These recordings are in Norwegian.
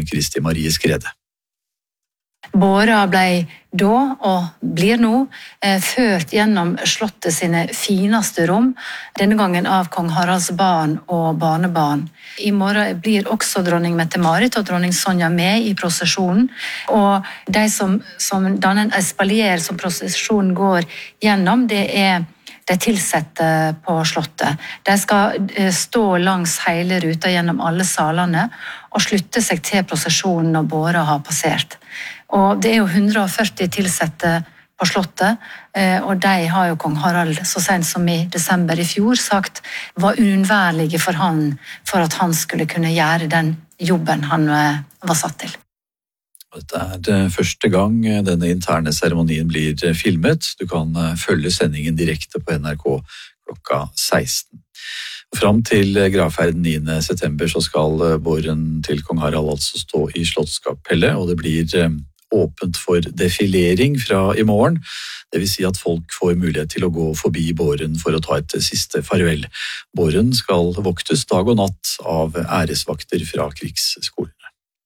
Kristi Marie Skrede. Båra ble da, og blir nå, ført gjennom slottet sine fineste rom, denne gangen av kong Haralds barn og barnebarn. I morgen blir også dronning Mette-Marit og dronning Sonja med i prosesjonen, og de som danner en espalier som prosesjonen går gjennom, det er de tilsette på slottet. De skal stå langs hele ruta gjennom alle salene og slutte seg til prosesjonen når båra har passert. Og det er jo 140 tilsette på slottet, og de har jo kong Harald så sent som i desember i fjor sagt var uunnværlige for han, for at han skulle kunne gjøre den jobben han var satt til. Dette det første gang denne interne seremonien blir filmet. Du kan følge sendingen direkte på NRK klokka 16. Fram til gravferden 9. september så skal båren til kong Harald altså stå i Slottskapellet, og det blir åpent for defilering fra i morgen. Det vil si at folk får mulighet til å gå forbi båren for å ta et siste farvel. Båren skal voktes dag og natt av æresvakter fra krigsskolen.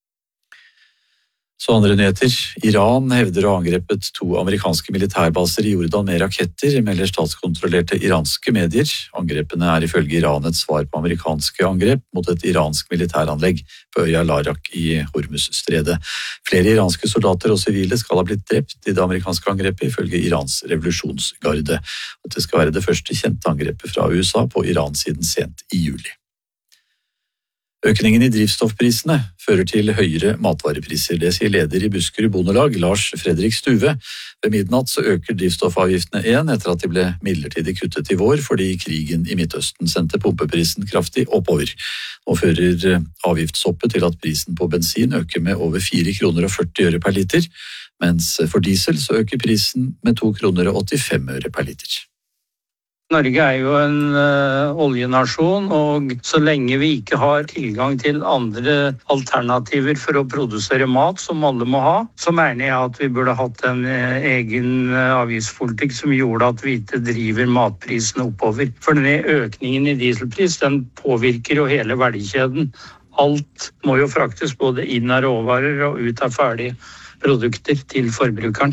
Så andre nyheter. Iran hevder å ha angrepet 2 amerikanske militærbaser i Jordan med raketter, melder statskontrollerte iranske medier. Angrepene ifølge Iran et svar på amerikanske angrep mot et iransk militæranlegg på øya Larak i Hormuzstredet. Flere iranske soldater og sivile skal ha blitt drept i det amerikanske angrepet ifølge Irans revolusjonsgarde. Dette skal være det første kjente angrepet fra USA på Iran siden sent i juli. Økningen i drivstoffprisene fører til høyere matvarepriser. Det sier leder i Buskerud Bondelag, Lars Fredrik Stuve. Ved midnatt så øker drivstoffavgiftene igjen etter at de ble midlertidig kuttet i vår fordi krigen i Midtøsten sendte pumpeprisen kraftig oppover. Nå fører avgiftshoppet til at prisen på bensin øker med over 4,40 kroner per liter, mens for diesel så øker prisen med 2,85 kroner per liter. Norge er jo en oljenasjon, og så lenge vi ikke har tilgang til andre alternativer for å produsere mat, som alle må ha, så mener jeg at vi burde hatt en egen avgiftspolitikk som gjorde at vi ikke driver matprisene oppover. For denne økningen i dieselpris, den påvirker jo hele verdikjeden. Alt må jo fraktes både inn av råvarer og ut av ferdige produkter til forbrukeren.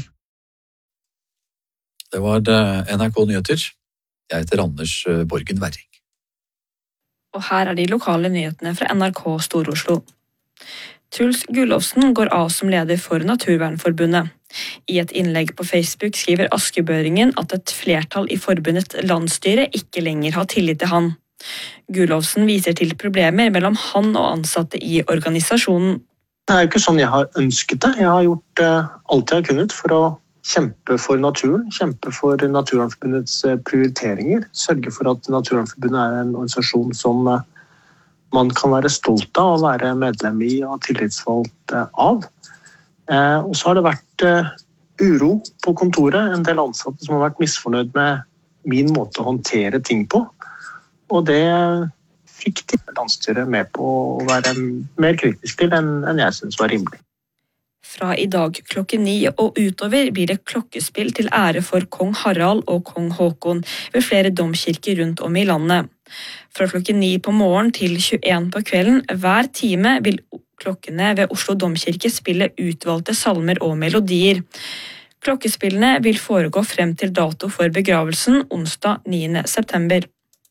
Det var NRK Nyheter. Jeg heter Anders Borgen Werring. Og her de lokale nyhetene fra NRK Stor-Oslo. Truls Gullovsen går av som leder for Naturvernforbundet. I et innlegg på Facebook skriver Askebøringen at et flertall i forbundets landsstyre ikke lenger har tillit til han. Gullovsen viser til problemer mellom han og ansatte i organisasjonen. Det er jo ikke sånn jeg har ønsket det. Jeg har gjort alt jeg har kunnet for å kjempe for naturen, kjempe for Naturvernforbundets prioriteringer, sørge for at Naturvernforbundet er en organisasjon som man kan være stolt av å være medlem i og tillitsvalgt av. Og så har det vært uro på kontoret, en del ansatte som har vært misfornøyd med min måte å håndtere ting på, og det fikk de landsstyret med på å være mer kritisk til enn jeg synes var rimelig. Fra i dag klokken 9 og utover blir det klokkespill til ære for kong Harald og kong Håkon ved flere domkirker rundt om i landet. Fra klokken 9 på morgen til 21 på kvelden hver time vil klokkene ved Oslo domkirke spille utvalgte salmer og melodier. Klokkespillene vil foregå frem til dato for begravelsen onsdag 9. september.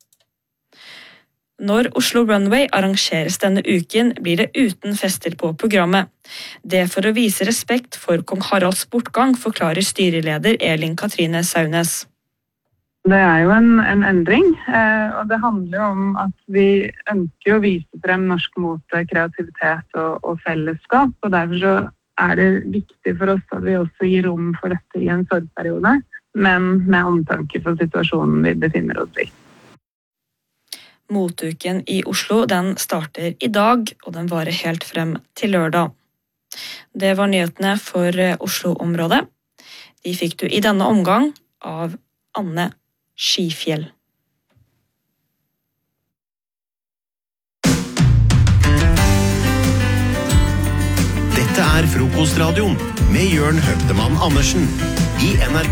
Når Oslo Runway arrangeres denne uken, blir det uten fester på programmet. Det for å vise respekt for kong Haralds bortgang, forklarer styreleder Elin Katrine Saunes. Det er jo en endring, og det handler om at vi ønsker å vise frem norsk mote, kreativitet og fellesskap, og derfor så er det viktig for oss at vi også gir rom for dette i en sorgperiode, men med omtanke for situasjonen vi befinner oss i. Motuken i Oslo den starter i dag, og den varer helt frem til lørdag. Det var nyhetene for Oslo-området. De fikk du i denne omgang av Anne Skifjell. Dette Frokostradioen med Jørn Høgtemann Andersen i NRK